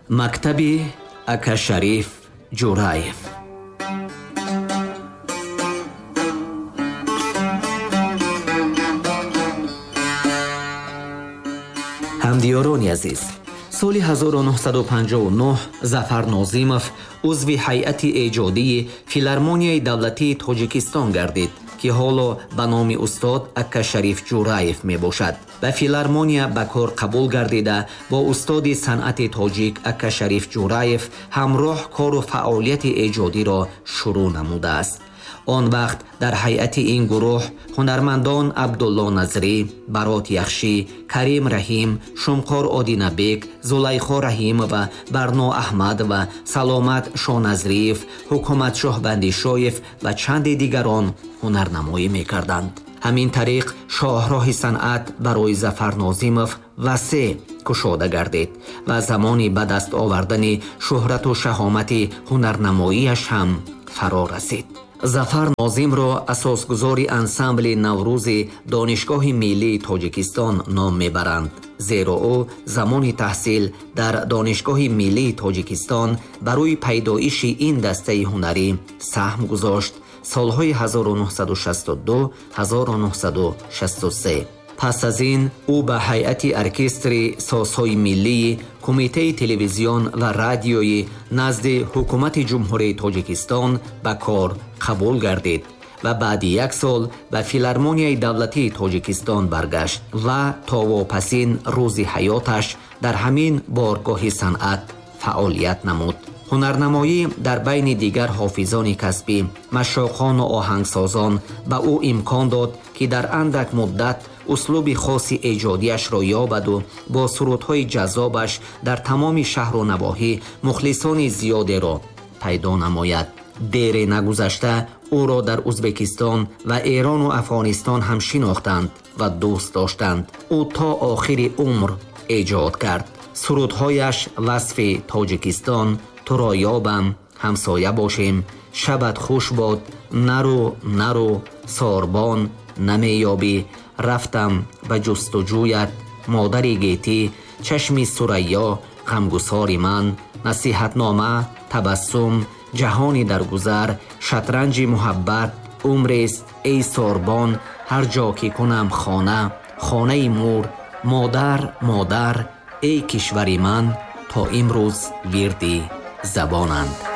мактаби Акашариф Ҷураев. ҳамдиёрони азиз, соли 1959 Зафар Нозимов узви ҳайати эҷодии филармонияи давлатии Тоҷикистон гардид, ки ҳоло ба номи устод Акашариф Ҷураев мебошад. ба филармония ба кор қабул гардида бо устоди санъати тоҷик Акашариф Ҷураев ҳамроҳ кору фаъолияти эҷодиро шурӯъ намудааст. он вақт дар ҳайати ин гурӯҳ ҳунармандон Абдулло Назрӣ, Барот Яхшӣ, Карим Раҳим, Шумқор Одинабек, Зулайхо Раҳимова, Барно Аҳмадова, Саломат Шоназриев, Ҳукуматшоҳ Бандишоев ва чанде дигарон ҳунарнамоӣ мекарданд. ҳамин тариқ шоҳроҳи санъат барои Зафар Нозимов васеъ кушода гардид ва замони ба даст овардани шӯҳрату шаҳомати ҳунарнамоияш ҳам фаро расид. Зафар Нозимро асосгузори ансамбли Наврӯзи Донишгоҳи Миллии Тоҷикистон ном мебаранд, зеро ӯ замони таҳсил дар Донишгоҳи Миллии Тоҷикистон барои пайдоиши ин дастаи ҳунарӣ саҳм гузошт солҳои 1962-1963. пас аз ин ӯ ба ҳайати оркестри созҳои миллии Кумитаи телевизион ва радиои назди ҳукумати ҷумҳурии Тоҷикистон ба кор қабул гардид ва баъди 1 сол ба филармонияи давлатии Тоҷикистон баргашт ва то вопасин рӯзи ҳаёташ дар ҳамин боргоҳи санъат фаъолият намуд. ҳунарнамоӣ дар байни дигар ҳофизони касбӣ, машоқону оҳангсозон ба ӯ имкон дод, ки дар андак муддат услуби хоси эҷодиашро ёбаду бо сурудҳои ҷаззобаш дар тамоми шаҳру навоҳӣ мухлисони зиёдеро пайдо намояд. дере нагузашта ӯро дар Узбекистон ва Эрону Афғонистон ҳам шинохтанд ва дӯст доштанд. ӯ то охири умр эҷод кард. сурудҳояш васфи Тоҷикистон, туро ёбам, ҳамсоя бошем, шабат хуш бод, нарӯ нарӯ, сорбон намеёбӣ, рафтам ба ҷустуҷӯят, модари гетӣ, чашми Сурайё, ғамгусори ман, насиҳатнома, табассум, ҷаҳони дар гузар, шатранҷи муҳаббат, умрест, эй сорбон, ҳар ҷо ки кунам хона, хонаи мур, модар модар, эй кишвари ман, то имрӯз вирди забонанд.